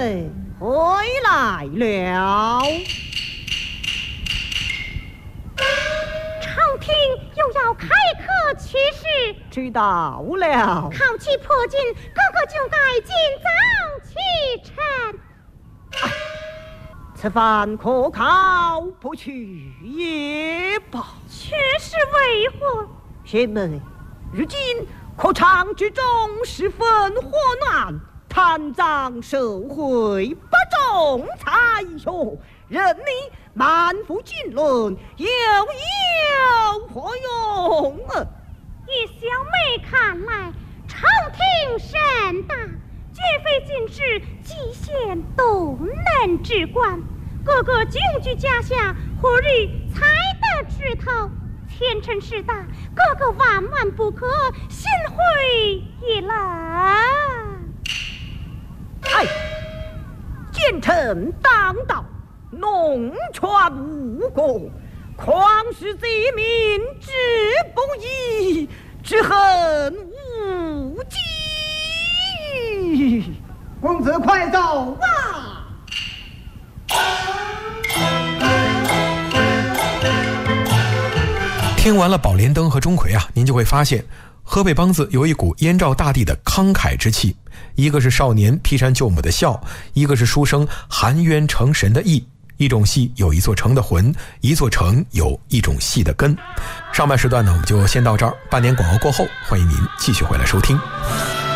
们回来了。 朝廷又要开课取士， 知道了。 考期迫近，哥哥就该尽早启程。 此番可考不去也罢。 却是为何？ 贤妹，如今课场之中十分祸乱，贪赃受贿，不重才学，任你满腹经纶，又有何用？ 以小妹看来，朝廷甚大，绝非今日蓟县都能治官。哥哥久居家下，何日才得知头？前程事大，哥哥万万不可心灰意冷。 哎，奸臣当道，弄权无果，匡世贼民之不义，之恨无极。公子快走吧。 听完了宝莲灯和钟馗啊，您就会发现河北梆子有一股燕赵大地的慷慨之气，一个是少年劈山救母的孝，一个是书生含冤成神的义。一种戏有一座城的魂，一座城有一种戏的根。上半时段呢，我们就先到这儿，半年广告过后，欢迎您继续回来收听。